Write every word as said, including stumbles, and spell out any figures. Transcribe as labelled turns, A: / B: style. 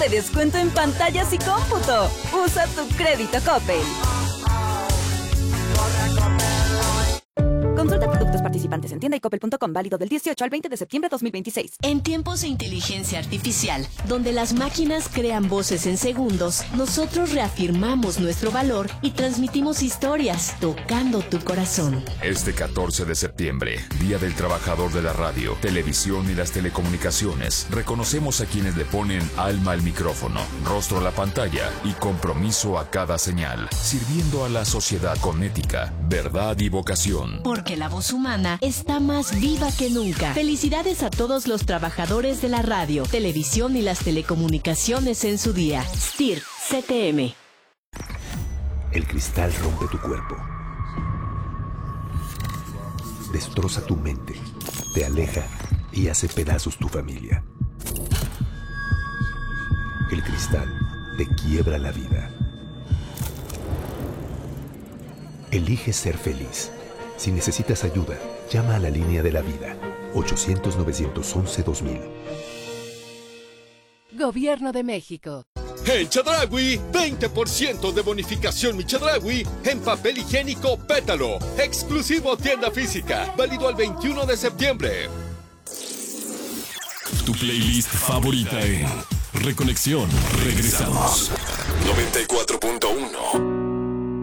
A: de descuento en pantallas y cómputo. Usa tu crédito Coppel. Consulta productos participantes en tienda y coppel punto com, válido del dieciocho al veinte de septiembre de dos mil veintiséis.
B: En tiempos de inteligencia artificial, donde las máquinas crean voces en segundos, nosotros reafirmamos nuestro valor y transmitimos historias, tocando tu corazón.
C: Este catorce de septiembre, Día del Trabajador de la Radio, Televisión y las Telecomunicaciones, reconocemos a quienes le ponen alma al micrófono, rostro a la pantalla y compromiso a cada señal, sirviendo a la sociedad con ética, verdad y vocación.
B: Porque la voz humana está más viva que nunca. Felicidades a todos los trabajadores de la radio, televisión y las telecomunicaciones en su día. S T I R C T M.
D: El cristal rompe tu cuerpo, destroza tu mente, te aleja y hace pedazos tu familia. El cristal te quiebra la vida. Elige ser feliz. Si necesitas ayuda, llama a la línea de la vida, ochocientos, novecientos once, dos mil.
E: Gobierno de México.
F: En Chedraui, veinte por ciento de bonificación Mi Chedraui en papel higiénico Pétalo. Exclusivo tienda física, válido al veintiuno de septiembre.
G: Tu playlist favorita en Reconexión. Regresamos.
C: noventa y cuatro punto uno